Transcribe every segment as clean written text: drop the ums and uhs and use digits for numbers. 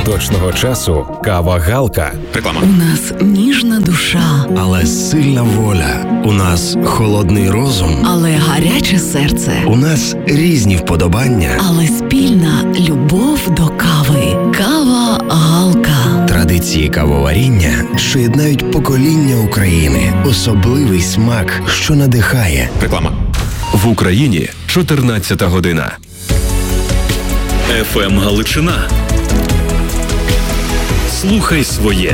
точного часу кава Галка. Реклама. У нас ніжна душа, але сильна воля. У нас холодний розум, але гаряче серце. У нас різні вподобання, але спільна любов до кави. Кава Галка. Традиції кавоваріння, що єднають покоління України. Особливий смак, що надихає. Реклама. В Україні 14 година. ФМ Галичина. Слухай своє.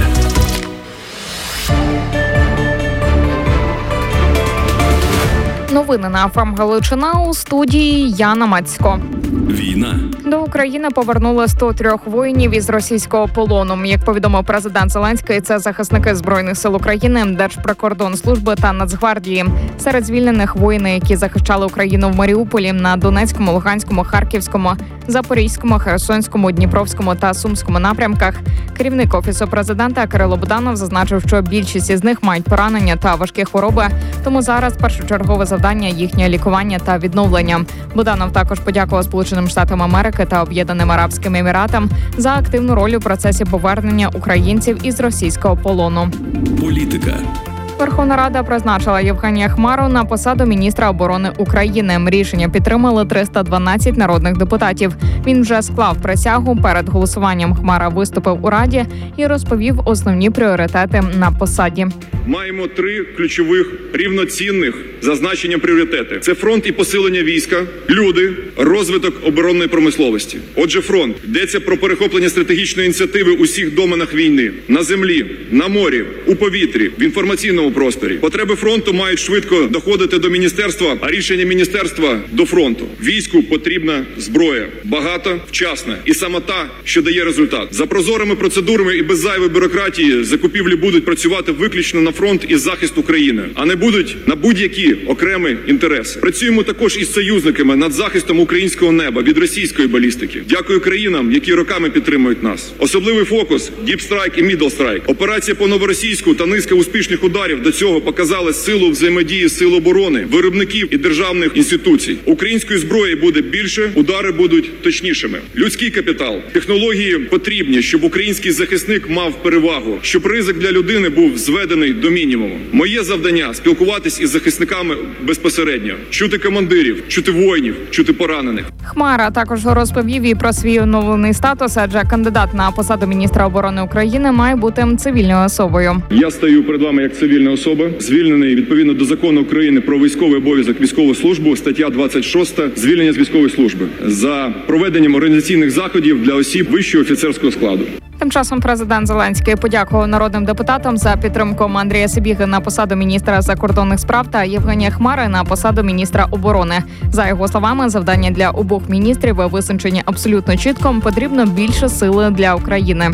Новини на ФМ Галичина, у студії Яна Мацько. Війна. До України повернули 103 воїнів із російського полону. Як повідомив президент Зеленський, це захисники Збройних сил України, Держприкордонслужби та Нацгвардії. Серед звільнених воїни, які захищали Україну в Маріуполі, на Донецькому, Луганському, Харківському, Запорізькому, Херсонському, Дніпровському та Сумському напрямках. Керівник Офісу президента Кирило Буданов зазначив, що більшість із них мають поранення та важкі хвороби, тому зараз першочергове завдання – їхнє лікування та відновлення. Буданов також подякував Сполученим Штатам Америки та Об'єднаним Арабським Еміратам за активну роль у процесі повернення українців із російського полону. Політика. Верховна Рада призначила Євгенія Хмару на посаду міністра оборони України. Рішення підтримали 312 народних депутатів. Він вже склав присягу. Перед голосуванням Хмара виступив у Раді і розповів основні пріоритети на посаді. Маємо 3 ключових рівноцінних зазначення пріоритети. Це фронт і посилення війська, люди, розвиток оборонної промисловості. Отже, фронт. Йдеться про перехоплення стратегічної ініціативи у всіх доменах війни. На землі, на морі, у повітрі, в інформаційному просторі. Потреби фронту мають швидко доходити до міністерства, а рішення міністерства – до фронту. Війську потрібна зброя. Багата, вчасна. І саме та, що дає результат. За прозорими процедурами і без зайвої бюрократії закупівлі будуть працювати виключно на фронт і захист України, а не будуть на будь-які окремі інтереси. Працюємо також із союзниками над захистом українського неба від російської балістики. Дякую країнам, які роками підтримують нас. Особливий фокус – Deep Strike і Middle Strike. Операція по Новоросійську та низка успішних ударів до цього показали силу взаємодії сил оборони, виробників і державних інституцій. Української зброї буде більше, удари будуть точнішими. Людський капітал. Технології потрібні, щоб український захисник мав перевагу, щоб ризик для людини був зведений до мінімуму. Моє завдання – спілкуватись із захисниками безпосередньо, чути командирів, чути воїнів, чути поранених. Хмара також розповів і про свій оновлений статус, адже кандидат на посаду міністра оборони України має бути цивільною особою. Я стою перед вами як цивільна особа, звільнений відповідно до закону України про військовий обов'язок, військову службу, стаття 26, звільнення з військової служби, за проведенням організаційних заходів для осіб вищого офіцерського складу. Тим часом президент Зеленський подякував народним депутатам за підтримку Андрія Сибіги на посаду міністра закордонних справ та Євгенія Хмари на посаду міністра оборони. За його словами, завдання для обох міністрів визначені абсолютно чітко. Потрібно більше сили для України.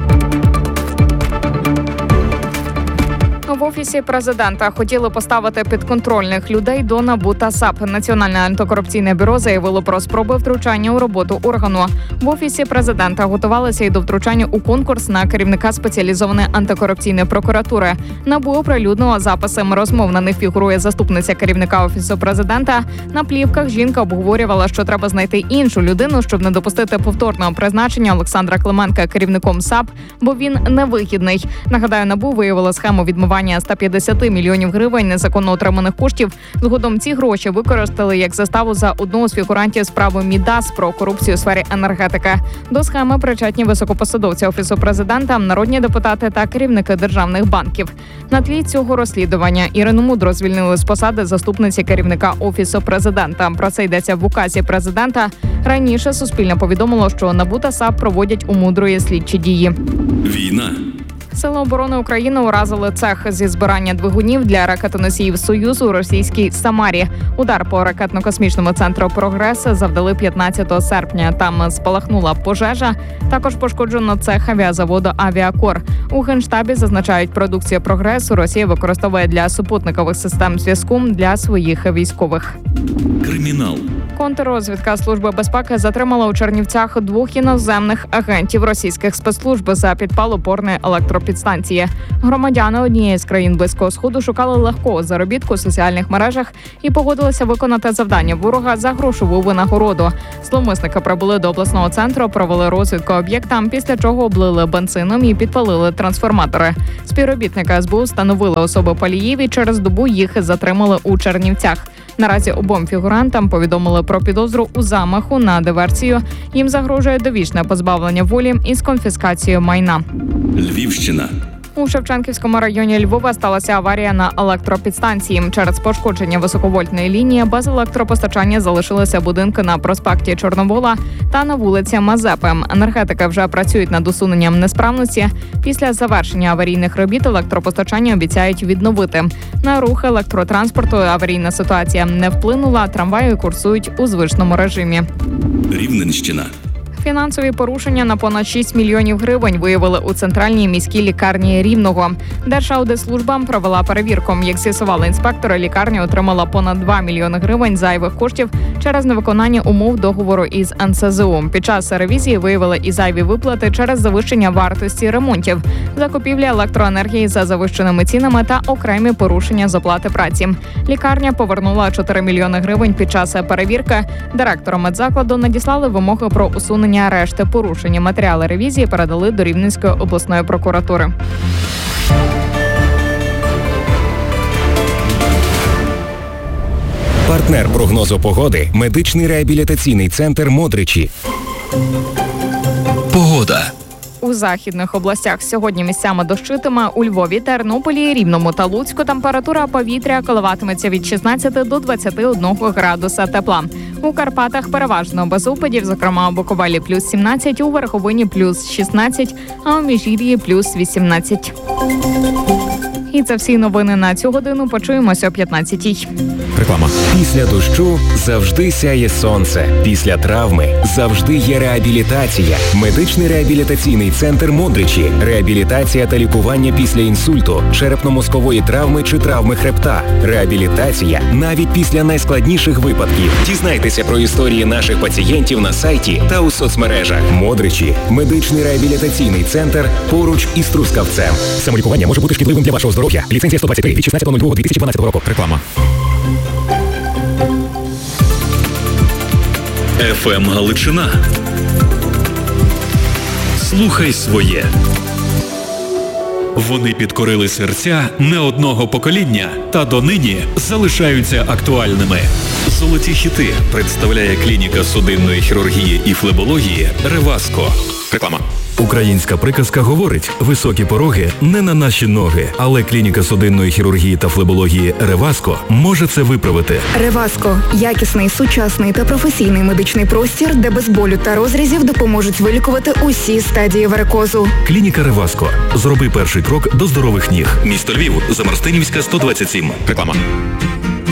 В Офісі президента хотіли поставити підконтрольних людей до НАБУ та САП. Національне антикорупційне бюро заявило про спроби втручання у роботу органу. В Офісі президента готувалися і до втручання у конкурс на керівника спеціалізованої антикорупційної прокуратури. НАБУ оприлюднило записи розмов. На них фігурує заступниця керівника Офісу президента. На плівках жінка обговорювала, що треба знайти іншу людину, щоб не допустити повторного призначення Олександра Клименка керівником САП, бо він невигідний. Нагадаю, НАБУ виявило схему відмивання 150 мільйонів гривень незаконно отриманих коштів. Згодом ці гроші використали як заставу за одного з фігурантів справи Мідас про корупцію у сфері енергетики. До схеми причетні високопосадовці Офісу президента, народні депутати та керівники державних банків. На тлі цього розслідування Ірину Мудро звільнили з посади заступниці керівника Офісу президента. Про це йдеться в указі президента. Раніше Суспільне повідомило, що НАБУ та САП проводять у Мудрої слідчі дії. Війна. Сили оборони України уразили цех зі збирання двигунів для ракетоносіїв «Союз» у російській Самарі. Удар по ракетно-космічному центру «Прогрес» завдали 15 серпня. Там спалахнула пожежа. Також пошкоджено цех авіазаводу «Авіакор». У Генштабі зазначають, продукцію «Прогресу» Росія використовує для супутникових систем зв'язку для своїх військових. Кримінал. Контррозвідка Служби безпеки затримала у Чернівцях 2 іноземних агентів російських спецслужб за підпал опорної електропідстанції. Громадяни однієї з країн Близького Сходу шукали легкого заробітку у соціальних мережах і погодилися виконати завдання ворога за грошову винагороду. Зловмисники прибули до обласного центру, провели розвідку об'єкта, після чого облили бензином і підпалили трансформатори. Співробітники СБУ встановили особи паліїв і через добу їх затримали у Чернівцях. Наразі обом фігурантам повідомили про підозру у замаху на диверсію. Їм загрожує довічне позбавлення волі із конфіскацією майна. Львівщина. У Шевченківському районі Львова сталася аварія на електропідстанції. Через пошкодження високовольтної лінії без електропостачання залишилися будинки на проспекті Чорновола та на вулиці Мазепи. Енергетики вже працюють над усуненням несправності. Після завершення аварійних робіт електропостачання обіцяють відновити. На рух електротранспорту аварійна ситуація не вплинула, трамваї курсують у звичному режимі. Рівненщина. Фінансові порушення на понад 6 мільйонів гривень виявили у центральній міській лікарні Рівного. Держаудитслужба провела перевірку. Як з'ясували інспектори, лікарня отримала понад 2 мільйони гривень зайвих коштів через невиконання умов договору із НСЗУ. Під час ревізії виявили і зайві виплати через завищення вартості ремонтів, закупівлі електроенергії за завищеними цінами та окремі порушення з оплати праці. Лікарня повернула 4 мільйони гривень під час перевірки. Директору медзакладу надіслали вимоги про усунення решти порушення. Матеріали ревізії передали до Рівненської обласної прокуратури. Партнер прогнозу погоди – медичний реабілітаційний центр «Модричі». Погода. У західних областях сьогодні місцями дощитиме. У Львові, Тернополі, Рівному та Луцьку температура повітря коливатиметься від 16 до 21 градуса тепла. У Карпатах переважно без опадів, зокрема у Буковелі плюс 17, у Верховині плюс 16, а у Міжгір'ї плюс 18. І це всі новини на цю годину. Почуємося о 15-й. Реклама. Після дощу завжди сяє сонце. Після травми завжди є реабілітація. Медичний реабілітаційний центр «Модричі». Реабілітація та лікування після інсульту, черепно-мозкової травми чи травми хребта. Реабілітація навіть після найскладніших випадків. Дізнайтеся про історії наших пацієнтів на сайті та у соцмережах. «Модричі» – медичний реабілітаційний центр поруч із Трускавцем. Самолікування може бути шкідливим для вашого здоров'я. Ліцензія 123 від 16.02.2012 року. Реклама. ФМ Галичина. Слухай своє. Вони підкорили серця не одного покоління та донині залишаються актуальними. Золоті хіти представляє клініка судинної хірургії і флебології «Реваско». Реклама. Українська приказка говорить: високі пороги не на наші ноги, але клініка судинної хірургії та флебології «Реваско» може це виправити. «Реваско» – якісний, сучасний та професійний медичний простір, де без болю та розрізів допоможуть вилікувати усі стадії варикозу. Клініка «Реваско». Зроби перший крок до здорових ніг. Місто Львів, Замарстинівська, 127. Реклама.